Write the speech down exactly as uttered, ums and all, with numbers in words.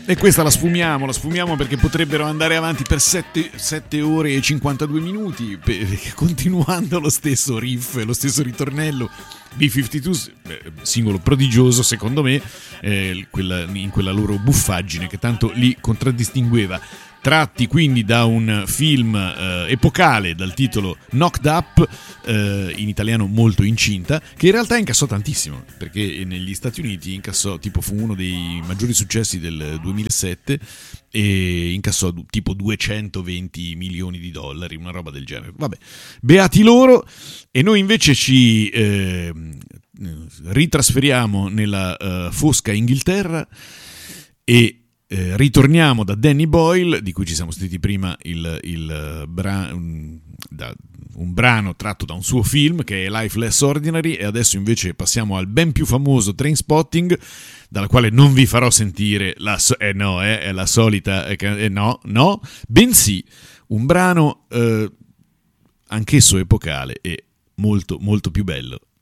E questa la sfumiamo, la sfumiamo perché potrebbero andare avanti per sette ore e cinquantadue minuti, per, continuando lo stesso riff, lo stesso ritornello. B cinquantadue, singolo prodigioso secondo me, eh, quella, in quella loro buffaggine che tanto li contraddistingueva. Tratti quindi da un film eh, epocale dal titolo Knocked Up, eh, in italiano Molto incinta, che in realtà incassò tantissimo, perché negli Stati Uniti incassò, tipo fu uno dei maggiori successi del duemilasette e incassò tipo duecentoventi milioni di dollari, una roba del genere. Vabbè, beati loro. E noi invece ci eh, ritrasferiamo nella uh, fosca Inghilterra e Eh, ritorniamo da Danny Boyle, di cui ci siamo sentiti prima il, il bra- un, da, un brano tratto da un suo film che è Life Less Ordinary, e adesso invece passiamo al ben più famoso Trainspotting, dalla quale non vi farò sentire la, so- eh no, eh, è la solita eh, eh, no, no, bensì un brano eh, anch'esso epocale e molto molto più bello.